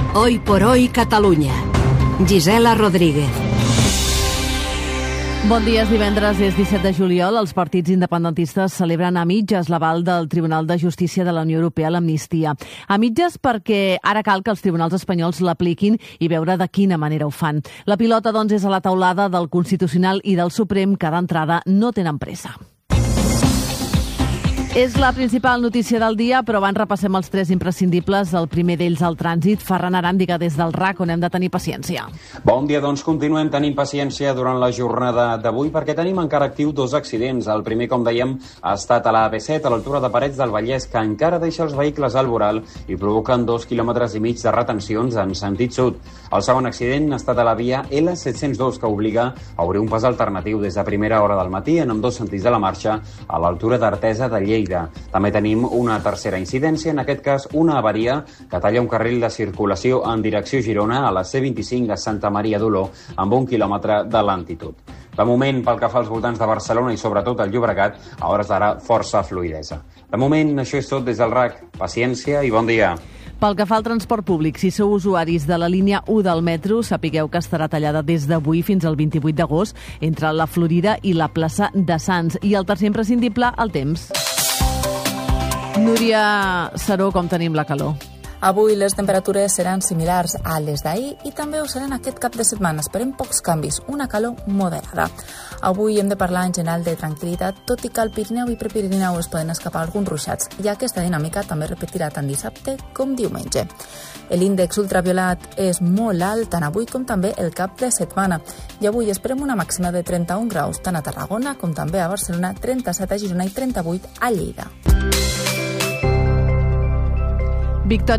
Hoy por hoy Catalunya. Gisela Rodríguez. Bon dia, és divendres, és 17 de juliol. Els partits independentistes celebren a mitges l'aval del Tribunal de Justícia de la Unió Europea a l'amnistia. A mitges perquè ara cal que els tribunals espanyols l'apliquin i veure de quina manera ho fan. La pilota, doncs, és a la taulada del Constitucional i del Suprem, que d'entrada no tenen pressa. És la principal notícia del dia, però abans repassem els tres imprescindibles. El primer d'ells, el trànsit. Ferran Aràndiga, des del RAC, on hem de tenir paciència. Bon dia, doncs continuem tenint paciència durant la jornada d'avui perquè tenim encara actiu dos accidents. El primer, com dèiem, ha estat a la AP7, a l'altura de Parets del Vallès, que encara deixa els vehicles al voral i provoquen 2,5 quilòmetres de retencions en sentit sud. El segon accident ha estat a la via L702, que obliga a obrir un pas alternatiu des de primera hora del matí en ambdós sentits de la marxa a l'altura d'Artesa de Lleida. També tenim una tercera incidència, en aquest cas una avaria que talla un carril de circulació en direcció Girona a la C25 a Santa Maria d'Oló amb 1 quilòmetre de lentitud. De moment, pel que fa als voltants de Barcelona i sobretot al Llobregat, a hores d'ara força fluïdesa. De moment, això és tot des del RAC. Paciència i bon dia. Pel que fa al transport públic, si sou usuaris de la línia 1 del metro, sapigueu que estarà tallada des d'avui fins al 28 d'agost entre la Florida i la plaça de Sants. I el tercer imprescindible, el temps. Núria Saró, com tenim la calor? Avui les temperatures seran similars a les d'ahir i també ho seran aquest cap de setmana. Esperem pocs canvis, una calor moderada. Avui hem de parlar en general de tranquil·litat, tot i que al Pirineu i Prepirineu es poden escapar alguns ruixats, i aquesta dinàmica també repetirà tant dissabte com diumenge. L'índex ultraviolat és molt alt tant avui com també el cap de setmana, i avui esperem una màxima de 31 graus tant a Tarragona com també a Barcelona, 37 a Girona i 38 a Lleida. Victòria